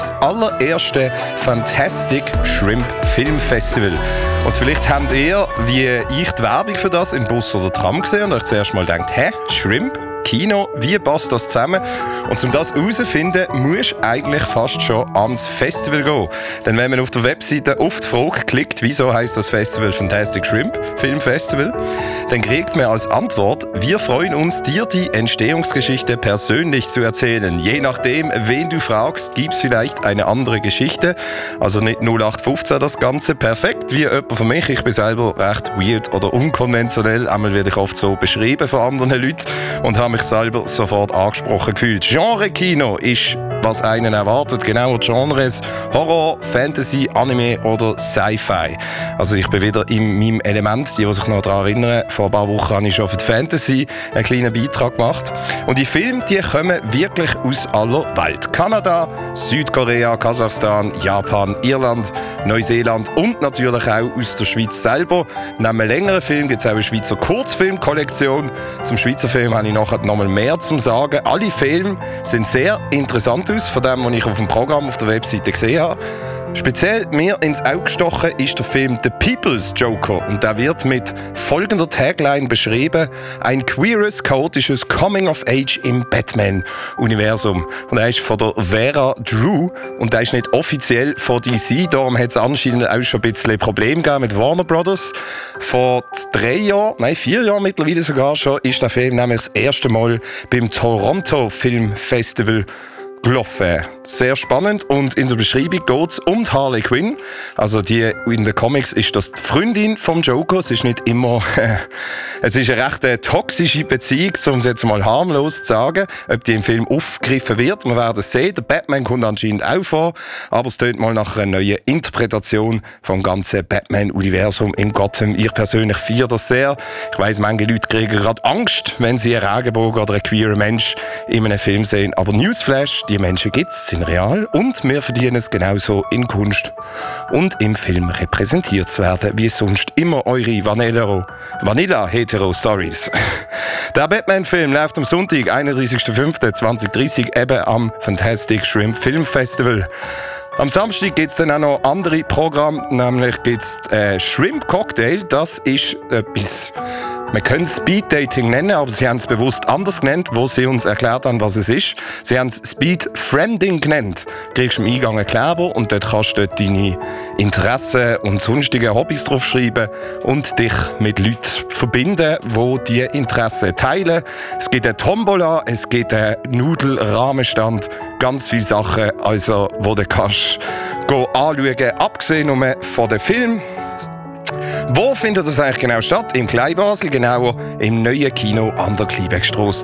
das allererste Fantastic Shrimp Film Festival. Und vielleicht habt ihr, wie ich, die Werbung für das im Bus oder Tram gesehen und euch zuerst mal gedacht, Shrimp? Kino, wie passt das zusammen? Und um das herauszufinden, musst du eigentlich fast schon ans Festival gehen. Denn wenn man auf der Webseite auf die Frage klickt, wieso heisst das Festival Fantastic Shrimp Film Festival, dann kriegt man als Antwort, wir freuen uns, dir die Entstehungsgeschichte persönlich zu erzählen. Je nachdem, wen du fragst, gibt es vielleicht eine andere Geschichte. Also nicht 0815 das Ganze, perfekt wie jemand von mich. Ich bin selber recht weird oder unkonventionell. Einmal werde ich oft so beschrieben von anderen Leuten und habe mich selber sofort angesprochen gefühlt. Genre-Kino ist, was einen erwartet. Genauer Genres: Horror, Fantasy, Anime oder Sci-Fi. Also ich bin wieder in meinem Element. Die sich noch daran erinnern, vor ein paar Wochen habe ich schon für die Fantasy einen kleinen Beitrag gemacht. Und die Filme, die kommen wirklich aus aller Welt. Kanada, Südkorea, Kasachstan, Japan, Irland, Neuseeland und natürlich auch aus der Schweiz selber. Neben einem längeren Film gibt es auch eine Schweizer Kurzfilmkollektion. Zum Schweizer Film habe ich nachher nochmal mehr zu sagen. Alle Filme sind sehr interessant aus, von dem, was ich auf dem Programm auf der Webseite gesehen habe. Speziell mir ins Auge gestochen ist der Film The People's Joker und der wird mit folgender Tagline beschrieben: ein queeres, chaotisches Coming-of-Age im Batman-Universum. Und er ist von der Vera Drew und er ist nicht offiziell von DC, darum hat es anscheinend auch schon ein bisschen Probleme gegeben mit Warner Brothers. Vor 4 Jahren mittlerweile sogar schon, ist der Film nämlich das erste Mal beim Toronto Film Festival gelaufen. Sehr spannend. Und in der Beschreibung geht es um Harley Quinn. Also die in den Comics ist das die Freundin vom Joker. Es ist nicht immer es ist eine recht toxische Beziehung, um es jetzt mal harmlos zu sagen. Ob die im Film aufgegriffen wird, wir werden es sehen. Der Batman kommt anscheinend auch vor, aber es tönt mal nach einer neuen Interpretation vom ganzen Batman-Universum in Gotham. Ich persönlich feiere das sehr. Ich weiss, manche Leute kriegen gerade Angst, wenn sie einen Regenbogen oder einen queeren Mensch in einem Film sehen. Aber Newsflash, die Menschen gibt es, sind real und wir verdienen es genauso in Kunst und im Film repräsentiert zu werden, wie sonst immer eure Vanilla-Hetero-Stories. Der Batman-Film läuft am Sonntag, 31.05.2030, eben am Fantastic Shrimp Film Festival. Am Samstag gibt es dann auch noch andere Programme, nämlich gibt es Shrimp Cocktail. Das ist etwas, man könnte es Speed Dating nennen, aber sie haben es bewusst anders genannt, wo sie uns erklärt haben, was es ist. Sie haben es Speed Friending genannt. Du kriegst im Eingang einen Kleber und dort kannst du deine Interessen und sonstige Hobbys draufschreiben und dich mit Leuten verbinden, die diese Interessen teilen. Es gibt eine Tombola, es gibt einen Nudelrahmenstand, ganz viele Sachen, also, wo du kannst anschauen, abgesehen nur von den Filmen. Wo findet das eigentlich genau statt? Im Kleinbasel, genauer im neuen Kino an der Kleinbeckstrasse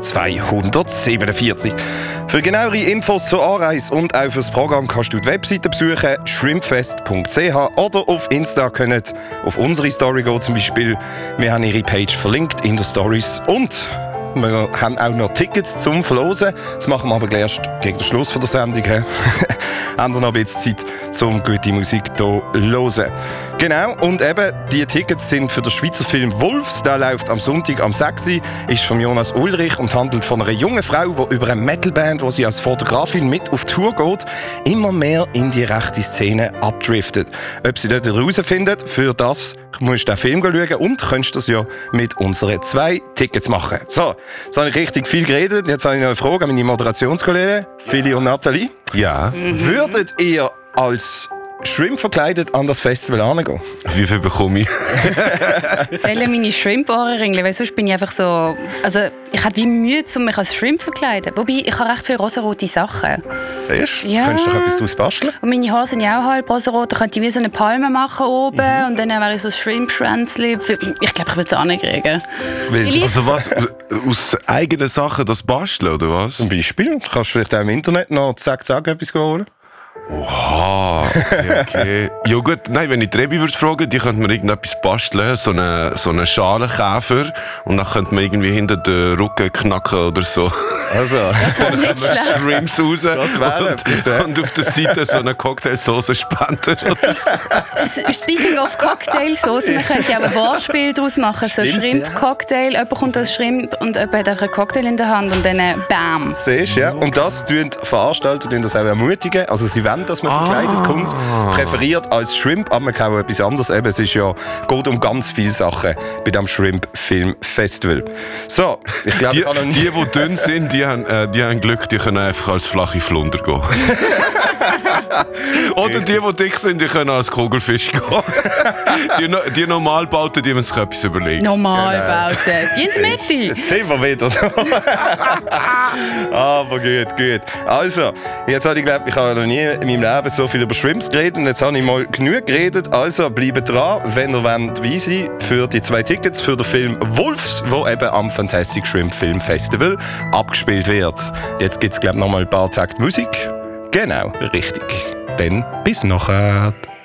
247. Für genauere Infos zur Anreise und auch fürs Programm kannst du die Webseite besuchen, shrimpfest.ch, oder auf Insta könnt auf unsere Story gehen zum Beispiel. Wir haben ihre Page verlinkt in den Stories und wir haben auch noch Tickets zum Verlosen. Das machen wir aber erst gegen den Schluss der Sendung. Haben wir noch ein bisschen Zeit, um gute Musik hier zu hören. Genau, und eben, die Tickets sind für den Schweizer Film Wolfs. Der läuft am Sonntag am 6. Ist von Jonas Ulrich und handelt von einer jungen Frau, die über eine Metalband, die sie als Fotografin mit auf Tour geht, immer mehr in die rechte Szene abdriftet. Ob sie dort herausfindet, für das musst du den Film schauen und könntest das ja mit unseren 2 Tickets machen. So, jetzt habe ich richtig viel geredet. Jetzt habe ich noch eine Frage an meine Moderationskollegen, Philly und Nathalie. Ja. Würdet ihr als Shrimp verkleidet an das Festival herangehen? Wie viel bekomme ich? Zählen meine Shrimp-Ohrringe, weil sonst bin ich einfach so... Also, ich habe wie Mühe, mich als Shrimp zu verkleiden. Wobei, ich habe recht viele rosarote Sachen. Siehst du? Ja. Könntest du doch etwas daraus basteln? Und meine Haare sind ja auch halb rosarot. Da könnte ich wie so eine Palme machen oben und dann wäre ich so ein Shrimp-Schwänzchen. Ich glaube, ich würde es auch nicht kriegen. Also was? Aus eigenen Sachen das basteln, oder was? Zum Beispiel. Du kannst vielleicht auch im Internet noch zack etwas holen. Oha, okay. Ja gut, nein, wenn ich die Rebi würde fragen, die könnte mir irgendetwas basteln, so einen Schalenkäfer, und dann könnte man irgendwie hinter den Rücken knacken oder so. Also, Das wäre nicht schlecht. Shrimps raus das wäre und auf der Seite so eine Cocktailsauce spenden oder so. Speaking of Cocktailsauce, man könnte ja auch ein Wortspiel daraus machen. So Stimmt, Shrimp-Cocktail, jemand kommt als Shrimp und jemand hat einen Cocktail in der Hand und dann BAM! Siehst du, ja. Und das tun Veranstalter das auch ermutigen. Also sie wollen, dass man verkleidet kommt, präferiert als Shrimp, aber man kann auch etwas anderes. Eben, es ist ja, geht um ganz viele Sachen bei dem Shrimp Film Festival. So, ich glaube, die dünn sind, die haben Glück, die können einfach als flache Flunder gehen. Oder die dick sind, die können als Kugelfisch gehen. Die Normalbauten, die müssen sich etwas überlegen. Normalbauten, die sind Mitte. Jetzt sind wir wieder da. Aber gut. Also, jetzt habe ich geglaubt, ich habe noch nie in meinem Leben so viel über Shrimps geredet und jetzt habe ich mal genug geredet. Also bleibt dran, wenn ihr dabei seid für die 2 Tickets für den Film Wolfs, wo eben am Fantastic Shrimp Film Festival abgespielt wird. Jetzt gibt es, glaube ich, noch mal ein paar Takte Musik. Genau, richtig. Dann bis nachher.